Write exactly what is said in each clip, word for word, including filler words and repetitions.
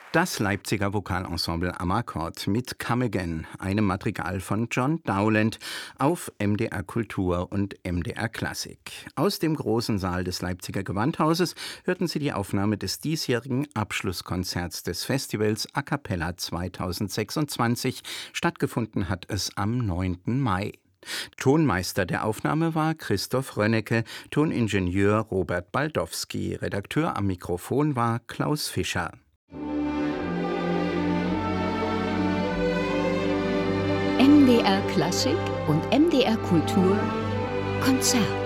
Das Leipziger Vokalensemble Amarcord mit Come Again, einem Madrigal von John Dowland, auf M D R Kultur und M D R Klassik. Aus dem großen Saal des Leipziger Gewandhauses hörten Sie die Aufnahme des diesjährigen Abschlusskonzerts des Festivals A Cappella zweitausendsechsundzwanzig. Stattgefunden hat es am neunten Mai. Tonmeister der Aufnahme war Christoph Rönnecke, Toningenieur Robert Baldowski, Redakteur am Mikrofon war Klaus Fischer. M D R Klassik und M D R Kultur Konzert.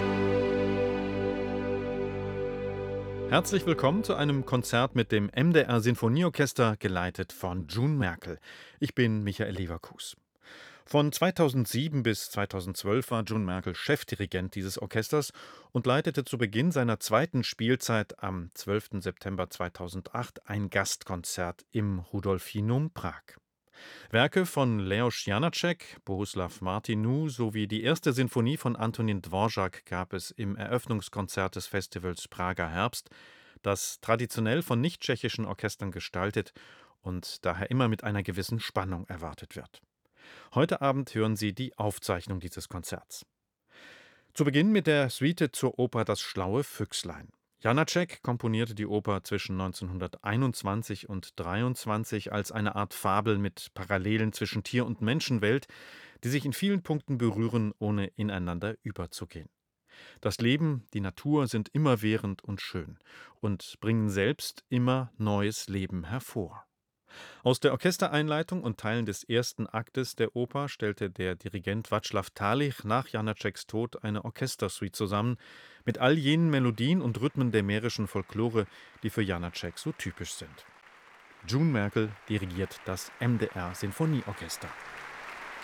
Herzlich willkommen zu einem Konzert mit dem M D R Sinfonieorchester, geleitet von June Merkel. Ich bin Michael Leverkus. Von zweitausendsieben bis zweitausendzwölf war June Merkel Chefdirigent dieses Orchesters und leitete zu Beginn seiner zweiten Spielzeit am zwölften September zweitausendacht ein Gastkonzert im Rudolfinum Prag. Werke von Leos Janáček, Bohuslav Martinu sowie die erste Sinfonie von Antonín Dvořák gab es im Eröffnungskonzert des Festivals Prager Herbst, das traditionell von nicht-tschechischen Orchestern gestaltet und daher immer mit einer gewissen Spannung erwartet wird. Heute Abend hören Sie die Aufzeichnung dieses Konzerts. Zu Beginn mit der Suite zur Oper Das schlaue Füchslein. Janáček komponierte die Oper zwischen neunzehnhunderteinundzwanzig und dreiundzwanzig als eine Art Fabel mit Parallelen zwischen Tier- und Menschenwelt, die sich in vielen Punkten berühren, ohne ineinander überzugehen. Das Leben, die Natur sind immerwährend und schön und bringen selbst immer neues Leben hervor. Aus der Orchestereinleitung und Teilen des ersten Aktes der Oper stellte der Dirigent Václav Talich nach Janáčeks Tod eine Orchestersuite zusammen, mit all jenen Melodien und Rhythmen der mährischen Folklore, die für Janáček so typisch sind. June Merkel dirigiert das M D R Sinfonieorchester.